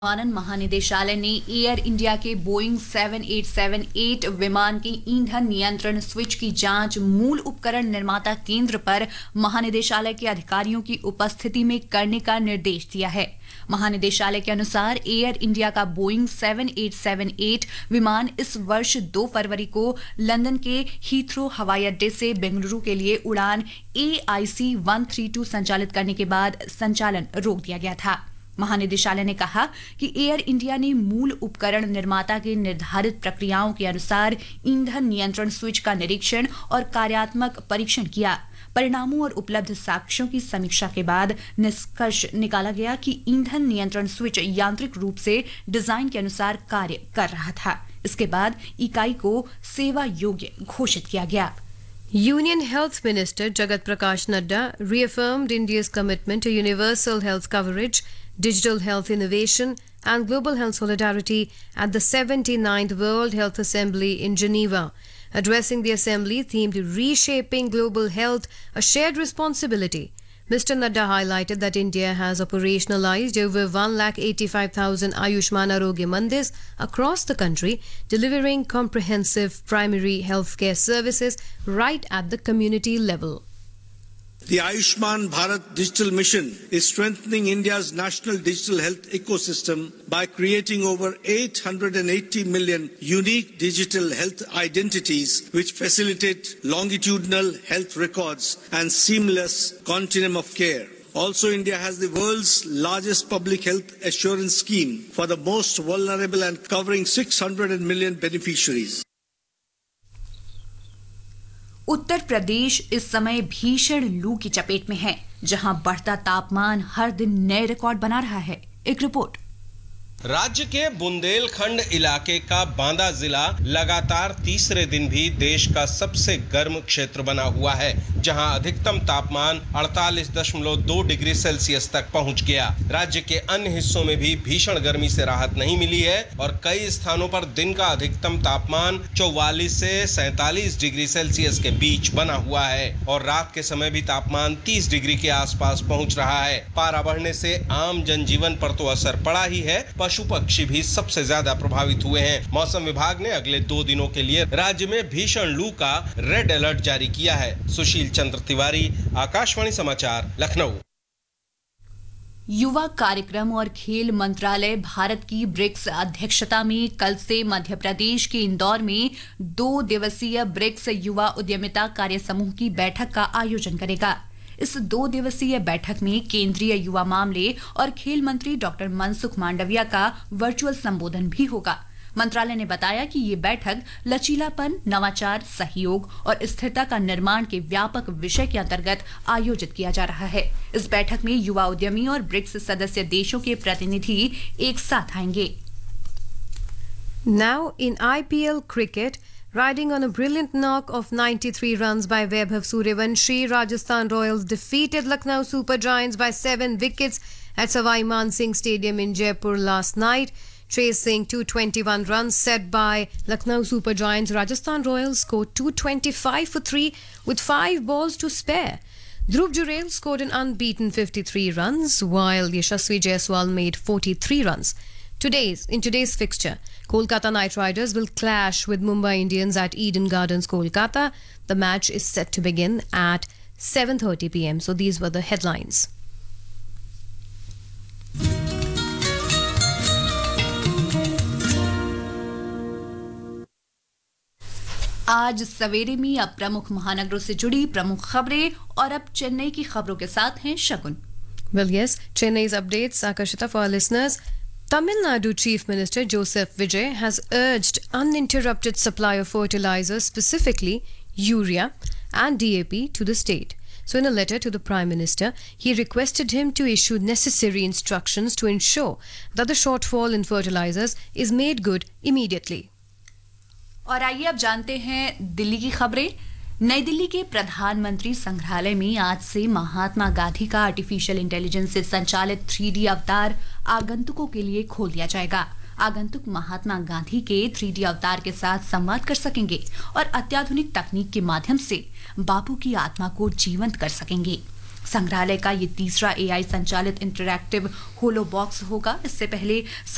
विमानन महानिदेशालय ने एयर इंडिया के बोइंग 7878 विमान के ईंधन नियंत्रण स्विच की जांच मूल उपकरण निर्माता केंद्र पर महानिदेशालय के अधिकारियों की उपस्थिति में करने का निर्देश दिया है। महानिदेशालय के अनुसार एयर इंडिया का बोइंग 7878 विमान इस वर्ष 2 फरवरी को लंदन के हीथ्रो हवाई अड्डे से बेंगलुरु के लिए उड़ान AIC 132 संचालित करने के बाद संचालन रोक दिया गया था। महानिदेशालय ने कहा कि एयर इंडिया ने मूल उपकरण निर्माता के निर्धारित प्रक्रियाओं के अनुसार ईंधन नियंत्रण स्विच का निरीक्षण और कार्यात्मक परीक्षण किया। परिणामों और उपलब्ध साक्ष्यों की समीक्षा के बाद निष्कर्ष निकाला गया कि ईंधन नियंत्रण स्विच यांत्रिक रूप से डिजाइन के अनुसार कार्य कर रहा था। इसके बाद इकाई को सेवा योग्य घोषित किया गया। Union Health Minister Jagat Prakash Nadda reaffirmed India's commitment to universal health coverage, digital health innovation, and global health solidarity at the 79th World Health Assembly in Geneva. Addressing the assembly themed Reshaping Global Health, a Shared Responsibility, Mr. Nadda highlighted that India has operationalized over 185,000 Ayushman Arogya Mandirs across the country, delivering comprehensive primary healthcare services right at the community level. The Ayushman Bharat Digital Mission is strengthening India's national digital health ecosystem by creating over 880 million unique digital health identities which facilitate longitudinal health records and seamless continuum of care. Also, India has the world's largest public health assurance scheme for the most vulnerable and covering 600 million beneficiaries. Uttar Pradesh इस समय भीषण लू की चपेट में है, जहां बढ़ता तापमान हर दिन नए रिकॉर्ड बना रहा है। एक रिपोर्ट। राज्य के बुंदेलखंड इलाके का बांदा जिला लगातार तीसरे दिन भी देश का सबसे गर्म क्षेत्र बना हुआ है, जहां अधिकतम तापमान 48.2 डिग्री सेल्सियस तक पहुंच गया। राज्य के अन्य हिस्सों में भी भीषण गर्मी से राहत नहीं मिली है और कई स्थानों पर दिन का अधिकतम तापमान 44 से 47 डिग्री सेल्सियस के बीच बना हुआ है और रात के समय भी तापमान 30 डिग्री के आसपास पहुंच रहा है। पारा बढ़ने से आम जनजीवन पर तो असर पड़ा ही है, पशु पक्षी भी सबसे ज्यादा प्रभावित हुए हैं। मौसम विभाग ने अगले 2 दिनों के लिए राज्य में भीषण लू का रेड अलर्ट जारी किया है। सुशील चंद्र तिवारी, आकाशवाणी समाचार, लखनऊ। युवा कार्यक्रम और खेल मंत्रालय भारत की ब्रिक्स अध्यक्षता में कल से मध्य प्रदेश के इंदौर में 2 दिवसीय ब्रिक्स युवा उद्यमिता कार्य समूह की बैठक का आयोजन करेगा। इस 2 दिवसीय बैठक में केंद्रीय युवा मामले और खेल मंत्री डॉक्टर मनसुख मांडविया का वर्चुअल संबोधन भी होगा। मंत्रालय ने बताया कि ये बैठक लचीलापन, नवाचार, सहयोग और स्थिरता का निर्माण के व्यापक विषय के अंतर्गत आयोजित किया जा रहा है। इस बैठक में युवा उद्यमी और ब्रिक्स सदस्य देशों के प्रतिनिधि एक साथ आएंगे। Now in IPL cricket, riding on a brilliant knock of 93 runs by Vaibhav Suryavanshi, Rajasthan Royals defeated Lucknow Super Giants by 7 wickets at Savai Mansingh Stadium in Jaipur last night. Chasing 221 runs set by Lucknow Super Giants, Rajasthan Royals scored 225 for 3 with 5 balls to spare. Dhruv Jurel scored an unbeaten 53 runs, while Yashasvi Jaiswal made 43 runs. In today's fixture, Kolkata Knight Riders will clash with Mumbai Indians at Eden Gardens, Kolkata. The match is set to begin at 7:30 p.m. So these were the headlines. आज सवेरे में अब प्रमुख महानगरों से जुड़ी प्रमुख खबरें और अब चेन्नई की खबरों के साथ हैं शगुन। Well, yes, Chennai's updates, Akashita, for our listeners. Tamil Nadu Chief Minister Joseph Vijay has urged uninterrupted supply of fertilizers, specifically urea and DAP, to the state. So in a letter to the Prime Minister, he requested him to issue necessary instructions to ensure that the shortfall in fertilizers is made good immediately. और आइए अब जानते हैं दिल्ली की खबरें। नई दिल्ली के प्रधानमंत्री संग्रहालय में आज से महात्मा गांधी का आर्टिफिशियल इंटेलिजेंस से संचालित 3D अवतार आगंतुकों के लिए खोल दिया जाएगा। आगंतुक महात्मा गांधी के 3D अवतार के साथ संवाद कर सकेंगे और अत्याधुनिक तकनीक के माध्यम से बापू की आत्मा को जीवंत कर सकेंगे। संग्रहालय का ये तीसरा AI संचालित इंटरैक्टिव होलो बॉक्स होगा। इससे पहले